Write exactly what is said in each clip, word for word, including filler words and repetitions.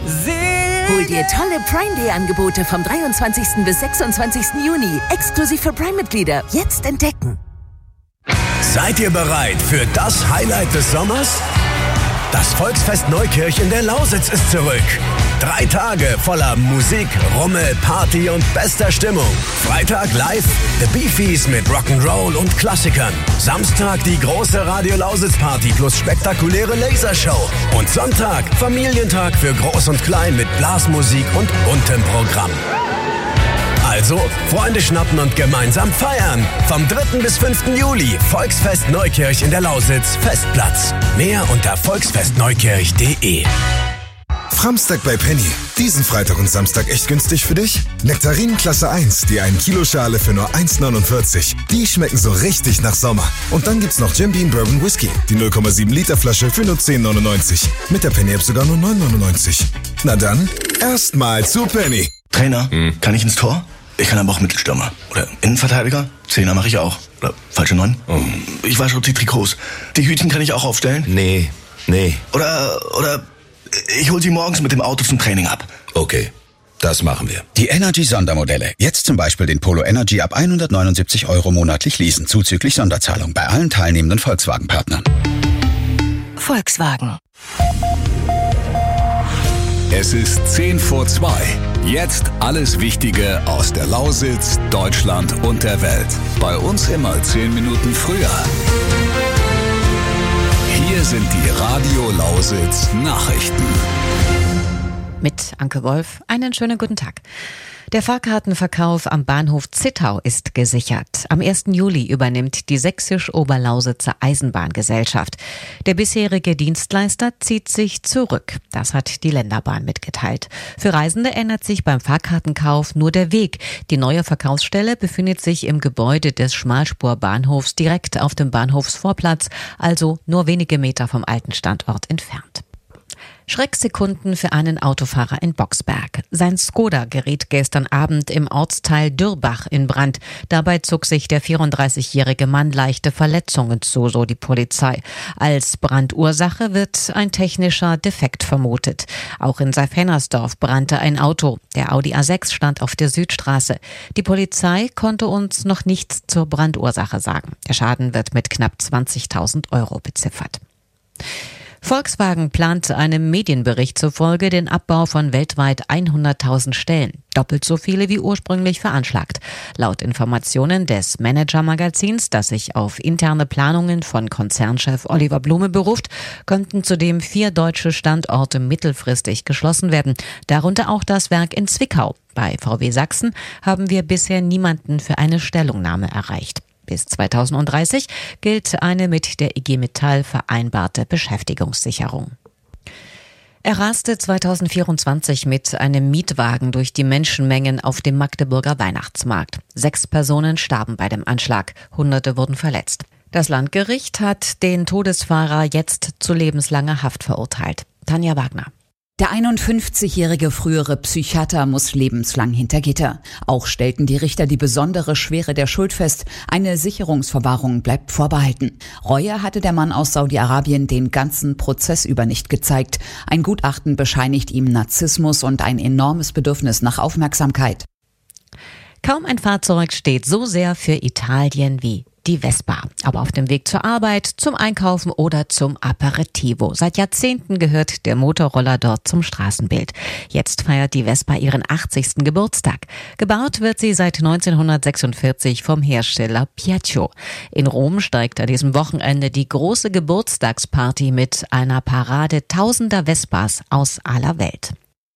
Hol dir tolle Prime Day Angebote vom dreiundzwanzigsten bis sechsundzwanzigsten Juni. Exklusiv für Prime-Mitglieder. Jetzt entdecken. Seid ihr bereit für das Highlight des Sommers? Das Volksfest Neukirch in der Lausitz ist zurück. Drei Tage voller Musik, Rummel, Party und bester Stimmung. Freitag live The Beefies mit Rock'n'Roll und Klassikern. Samstag die große Radio Lausitz Party plus spektakuläre Lasershow. Und Sonntag Familientag für Groß und Klein mit Blasmusik und buntem Programm. Also, Freunde schnappen und gemeinsam feiern. Vom dritten bis fünften Juli, Volksfest Neukirch in der Lausitz, Festplatz. Mehr unter volksfestneukirch punkt de. Framstag bei Penny. Diesen Freitag und Samstag echt günstig für dich? Nektarinen Klasse eins, die ein Kilo Schale für nur eins neunundvierzig. Die schmecken so richtig nach Sommer. Und dann gibt's noch Jim Beam Bourbon Whisky, die null Komma sieben Liter Flasche für nur zehn neunundneunzig. Mit der Penny-App sogar nur neun neunundneunzig. Na dann, erstmal zu Penny. Trainer, hm. kann ich ins Tor? Ich kann aber auch Mittelstürmer. Oder Innenverteidiger? Zehner mache ich auch. Oder falsche Neun? Oh. Ich wasche die Trikots. Die Hütchen kann ich auch aufstellen? Nee, nee. Oder, oder ich hol sie morgens mit dem Auto zum Training ab. Okay, das machen wir. Die Energy-Sondermodelle. Jetzt zum Beispiel den Polo Energy ab hundertneunundsiebzig Euro monatlich leasen, zuzüglich Sonderzahlung bei allen teilnehmenden Volkswagen-Partnern. Volkswagen. Es ist zehn vor zwei. Jetzt alles Wichtige aus der Lausitz, Deutschland und der Welt. Bei uns immer zehn Minuten früher. Hier sind die Radio Lausitz Nachrichten. Mit Anke Wolf, einen schönen guten Tag. Der Fahrkartenverkauf am Bahnhof Zittau ist gesichert. Am ersten Juli übernimmt die Sächsisch-Oberlausitzer Eisenbahngesellschaft. Der bisherige Dienstleister zieht sich zurück. Das hat die Länderbahn mitgeteilt. Für Reisende ändert sich beim Fahrkartenkauf nur der Weg. Die neue Verkaufsstelle befindet sich im Gebäude des Schmalspurbahnhofs direkt auf dem Bahnhofsvorplatz, also nur wenige Meter vom alten Standort entfernt. Schrecksekunden für einen Autofahrer in Boxberg. Sein Skoda geriet gestern Abend im Ortsteil Dürrbach in Brand. Dabei zog sich der vierunddreißigjährige Mann leichte Verletzungen zu, so die Polizei. Als Brandursache wird ein technischer Defekt vermutet. Auch in Seifhennersdorf brannte ein Auto. Der Audi A sechs stand auf der Südstraße. Die Polizei konnte uns noch nichts zur Brandursache sagen. Der Schaden wird mit knapp zwanzigtausend Euro beziffert. Volkswagen plant einem Medienbericht zufolge den Abbau von weltweit hunderttausend Stellen. Doppelt so viele wie ursprünglich veranschlagt. Laut Informationen des Manager-Magazins, das sich auf interne Planungen von Konzernchef Oliver Blume beruft, könnten zudem vier deutsche Standorte mittelfristig geschlossen werden. Darunter auch das Werk in Zwickau. Bei V W Sachsen haben wir bisher niemanden für eine Stellungnahme erreicht. Bis zweitausenddreißig gilt eine mit der I G Metall vereinbarte Beschäftigungssicherung. Er raste zweitausendvierundzwanzig mit einem Mietwagen durch die Menschenmengen auf dem Magdeburger Weihnachtsmarkt. Sechs Personen starben bei dem Anschlag, Hunderte wurden verletzt. Das Landgericht hat den Todesfahrer jetzt zu lebenslanger Haft verurteilt. Tanja Wagner. Der einundfünfzigjährige frühere Psychiater muss lebenslang hinter Gitter. Auch stellten die Richter die besondere Schwere der Schuld fest. Eine Sicherungsverwahrung bleibt vorbehalten. Reue hatte der Mann aus Saudi-Arabien den ganzen Prozess über nicht gezeigt. Ein Gutachten bescheinigt ihm Narzissmus und ein enormes Bedürfnis nach Aufmerksamkeit. Kaum ein Fahrzeug steht so sehr für Italien wie die Vespa. Aber auf dem Weg zur Arbeit, zum Einkaufen oder zum Aperitivo. Seit Jahrzehnten gehört der Motorroller dort zum Straßenbild. Jetzt feiert die Vespa ihren achtzigsten Geburtstag. Gebaut wird sie seit neunzehnhundertsechsundvierzig vom Hersteller Piaggio. In Rom steigt an diesem Wochenende die große Geburtstagsparty mit einer Parade tausender Vespas aus aller Welt.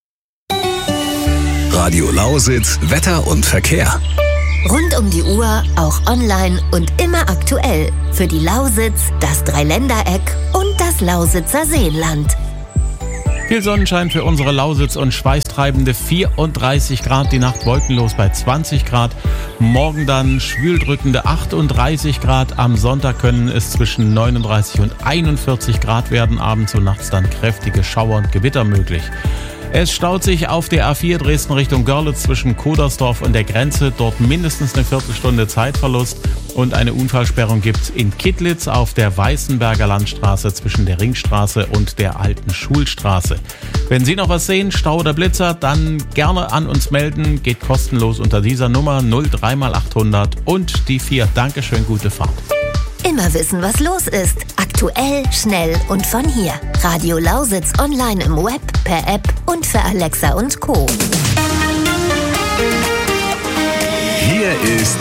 Radio Lausitz, Wetter und Verkehr. Rund um die Uhr, auch online und immer aktuell. Für die Lausitz, das Dreiländereck und das Lausitzer Seenland. Viel Sonnenschein für unsere Lausitz und schweißtreibende vierunddreißig Grad, die Nacht wolkenlos bei zwanzig Grad. Morgen dann schwüldrückende achtunddreißig Grad. Am Sonntag können es zwischen neununddreißig und einundvierzig Grad werden. Abends und nachts dann kräftige Schauer und Gewitter möglich. Es staut sich auf der A vier Dresden Richtung Görlitz zwischen Kodersdorf und der Grenze. Dort mindestens eine Viertelstunde Zeitverlust. Und eine Unfallsperrung gibt es in Kittlitz auf der Weißenberger Landstraße zwischen der Ringstraße und der alten Schulstraße. Wenn Sie noch was sehen, Stau oder Blitzer, dann gerne an uns melden. Geht kostenlos unter dieser Nummer null drei mal achthundert und die vier. Dankeschön, gute Fahrt. Immer wissen, was los ist. Aktuell, schnell und von hier. Radio Lausitz online im Web, per App und für Alexa und Co. Hier ist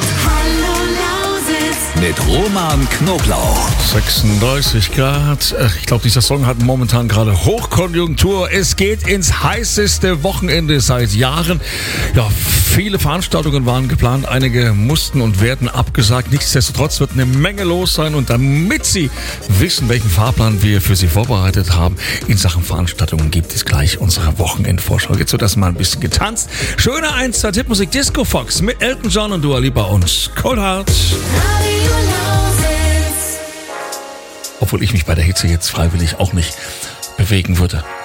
mit Roman Knoblauch. sechsunddreißig Grad. Ich glaube, dieser Song hat momentan gerade Hochkonjunktur. Es geht ins heißeste Wochenende seit Jahren. Ja, viele Veranstaltungen waren geplant. Einige mussten und werden abgesagt. Nichtsdestotrotz wird eine Menge los sein. Und damit Sie wissen, welchen Fahrplan wir für Sie vorbereitet haben in Sachen Veranstaltungen, gibt es gleich unsere Wochenendvorschau. Jetzt wird das mal ein bisschen getanzt. Schöne eins zwei Tippmusik Disco Fox mit Elton John und Dua Lipa und Cold Heart. Obwohl ich mich bei der Hitze jetzt freiwillig auch nicht bewegen würde.